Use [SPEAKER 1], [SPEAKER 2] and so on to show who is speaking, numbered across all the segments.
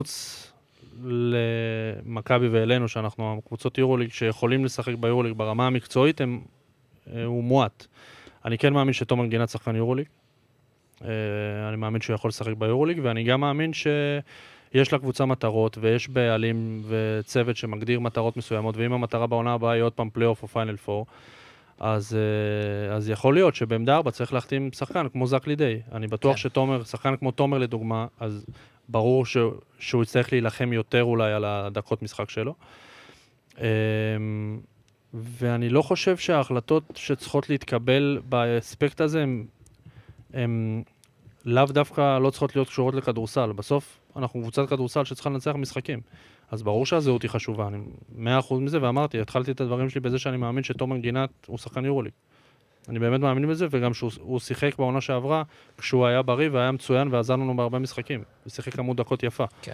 [SPEAKER 1] למכבי ואלינו, שאנחנו קבוצות יורוליג שיכולים לשחק ביורוליג ברמה המקצועית, הוא מועט. אני כן מאמין שתומר גינת שחקן יורוליג. אני מאמין שהוא יכול לשחק ביורוליג, ואני גם מאמין שיש לקבוצה מטרות, ויש בעלים וצוות שמגדיר מטרות מסוימות, ואם המטרה בעונה הבאה היא עוד פעם פלייאוף או פיינל פור, אז יכול להיות שבעמדה 4 צריך להחתים שחקן כמו זק לידי. אני בטוח שתומר, שחקן כמו תומר לדוגמה, אז ברור שהוא יצטרך להילחם יותר אולי על הדקות משחק שלו. ואני לא חושב שההחלטות שצריכות להתקבל באספקט הזה הם לאו דווקא לא צריכות להיות קשורות לכדורסל. בסוף אנחנו קבוצת כדורסל שצריכה לנצח משחקים. אז ברור שהזהות היא חשובה, אני 100% מזה, ואמרתי, התחלתי את הדברים שלי בזה שאני מאמין שתומר גינת הוא שחקן יורוליג. אני באמת מאמין בזה, וגם שהוא שיחק בעונה שעברה, כשהוא היה בריא והיה מצוין, ועזר לנו בהרבה משחקים. הוא שיחק כמות דקות יפה.
[SPEAKER 2] כן.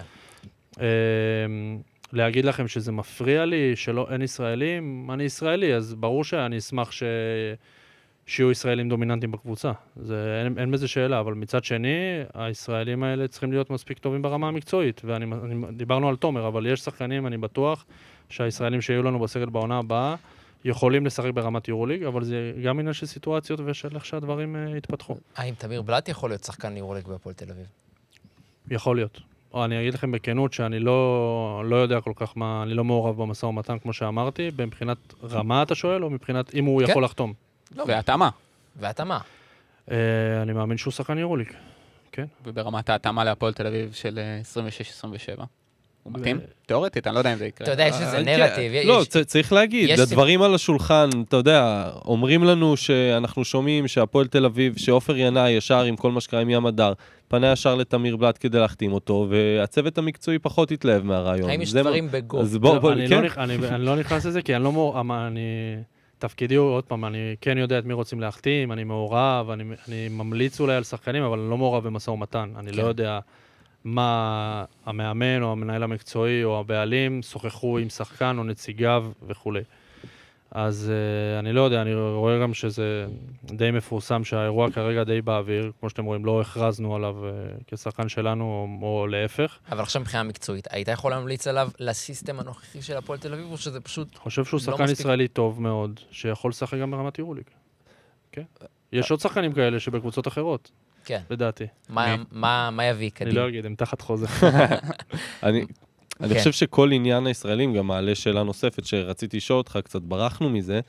[SPEAKER 1] להגיד לכם שזה מפריע לי, שאין ישראלים, אני ישראלי, אז ברור שאני אשמח שיהיו ישראלים דומיננטיים בקבוצה. אין בזה שאלה, אבל מצד שני, הישראלים האלה צריכים להיות מספיק טובים ברמה המקצועית, דיברנו על תומר, אבל יש שחקנים, אני בטוח, שהישראלים שיהיו לנו בסגל בעונה הבאה, יכולים לשחק ברמת יורוליג, אבל זה גם עניין של סיטואציות ושל איך שהדברים יתפתחו.
[SPEAKER 2] האם תמיר בלט יכול להיות שחקן יורוליג בהפועל תל אביב?
[SPEAKER 1] יכול להיות. אני אגיד לכם בכנות שאני לא יודע כל כך מה, אני לא מעורב במשא ומתן, כמו שאמרתי, מבחינת רמה אתה שואל, או מבחינת אם הוא יכול לחתום?
[SPEAKER 3] והתאמה.
[SPEAKER 2] והתאמה.
[SPEAKER 1] אני מאמין שהוא שחקן יורוליג, כן.
[SPEAKER 3] וברמת ההתאמה להפועל תל אביב של 26-27. הוא מתאים? תיאורטית, אני לא יודע אם זה יקרה.
[SPEAKER 2] אתה יודע, יש איזה נרטיב.
[SPEAKER 4] לא, צריך להגיד, הדברים על השולחן, אתה יודע, אומרים לנו שאנחנו שומעים שהפועל תל אביב, שאופר ינאי ישר עם כל מה שקרה עם ים הדר, פנה ישר לתמיר בלט כדי להחתים אותו, והצוות המקצועי פחות התלהב מהרעיון.
[SPEAKER 2] האם יש דברים בגו?
[SPEAKER 1] אני לא נכנס לזה, כי תפקידי הוא, עוד פעם, אני כן יודע את מי רוצים להחתים, אני מעורב, אני ממליץ אולי על שחקנים, אבל אני לא מעורב במשא ומתן. אני לא יודע מה המאמן או המנהל המקצועי או הבעלים שוחחו עם שחקן או נציגיו וכו'. אז אני לא יודע, אני רואה גם שזה די מפורסם שהאירוע כרגע די באוויר, כמו שאתם רואים, לא הכרזנו עליו כשחקן שלנו או להפך.
[SPEAKER 2] אבל עכשיו מבחינה מקצועית, היית יכול להמליץ עליו לסיסטם הנוכחי של הפועל תל אביב, או שזה פשוט
[SPEAKER 1] אני חושב שהוא שחקן ישראלי טוב מאוד, שיכול לשחק גם ברמת יורוליג. כן? יש עוד שחקנים כאלה שבקבוצות אחרות.
[SPEAKER 2] כן.
[SPEAKER 1] לדעתי.
[SPEAKER 2] מה יביא קדימה?
[SPEAKER 1] אני לא אגיד, הם תחת חוזה.
[SPEAKER 4] אני חושב שכל עניין הישראלים גם מעלה שאלה נוספת שרציתי לשאול אותך, קצת ברחנו מזה.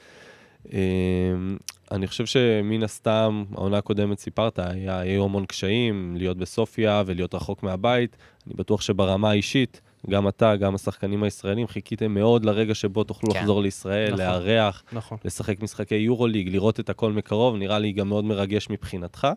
[SPEAKER 4] אני חושב שמן הסתם, העונה הקודמת סיפרת, היו המון קשיים, להיות בסופיה ולהיות רחוק מהבית. אני בטוח שברמה האישית, גם אתה, גם השחקנים הישראלים, חיכיתם מאוד לרגע שבו תוכלו לחזור לישראל, לארח, לשחק משחקי יורוליג, לראות את הכל מקרוב, נראה לי גם מאוד מרגש מבחינתך.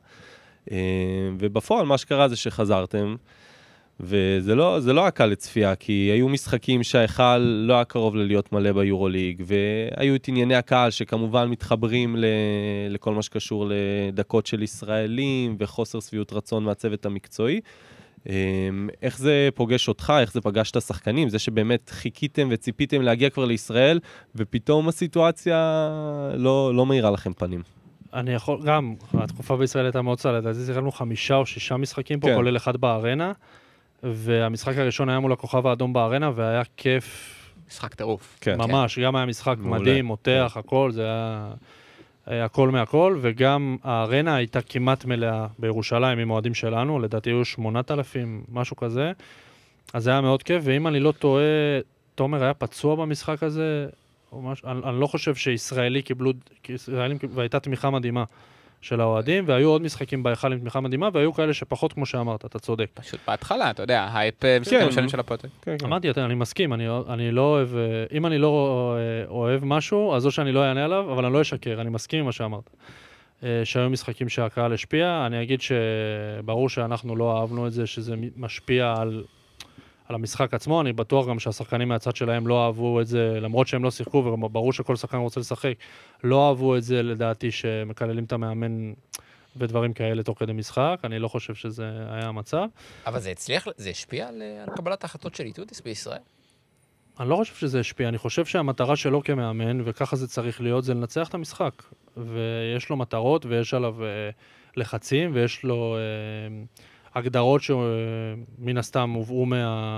[SPEAKER 4] ובפועל מה שקרה זה שחזרתם, וזה לא היה קל לצפייה, כי היו משחקים שההיכל לא היה קרוב ללהיות מלא ביורוליג, והיו את ענייני הקהל שכמובן מתחברים לכל מה שקשור לדקות של ישראלים, וחוסר שביעות רצון מהצוות המקצועי. איך זה פוגש אותך, איך זה פגש את השחקנים, זה שבאמת חיכיתם וציפיתם להגיע כבר לישראל, ופתאום הסיטואציה לא מאירה לכם פנים.
[SPEAKER 1] אני יכול, גם, התקופה בישראל הייתה מאוד צלת, אז זיכרנו 5 או 6 משחקים פה, כולל אחד בארנה, והמשחק הראשון היה מול הכוכב האדום בארנה, והיה כיף.
[SPEAKER 3] משחק טירוף.
[SPEAKER 1] ממש, גם היה משחק מדהים, מותח, הכל, זה היה הכל מהכל, וגם הארנה הייתה כמעט מלאה בירושלים עם מועדים שלנו, לדעתי היו 8,000, משהו כזה, אז זה היה מאוד כיף, ואם אני לא טועה, תומר היה פצוע במשחק הזה, אני לא חושב שישראלים קיבלו, והייתה תמיכה מדהימה של האוהדים, והיו עוד משחקים בהיכל עם תמיכה מדהימה, והיו כאלה שפחות כמו שאמרת, אתה צודק.
[SPEAKER 3] פשוט בהתחלה, אתה יודע, הייפ משחקים של הפוטר.
[SPEAKER 1] אמרתי, אני מסכים, אני לא אוהב, אם אני לא אוהב משהו, אז או שאני לא אענה עליו, אבל אני לא אשקר, אני מסכים עם מה שאמרת. שהיו משחקים שהקהל השפיע, אני אגיד שברור שאנחנו לא אהבנו את זה, שזה משפיע על המשחק עצמו, אני בטוח גם שהשחקנים מהצד שלהם לא אהבו את זה, למרות שהם לא שיחקו, וברור שכל שחקן רוצה לשחק, לא אהבו את זה לדעתי שמקללים את המאמן ודברים כאלה תוך כדי משחק, אני לא חושב שזה היה המצב.
[SPEAKER 2] אבל זה הצליח, זה השפיע על קבלת ההחלטות של איטודיס בישראל?
[SPEAKER 1] אני לא חושב שזה השפיע, אני חושב שהמטרה שלו כמאמן, וככה זה צריך להיות, זה לנצח את המשחק. ויש לו מטרות, ויש עליו לחצים, ויש לו הגדרות שמן הסתם הובאו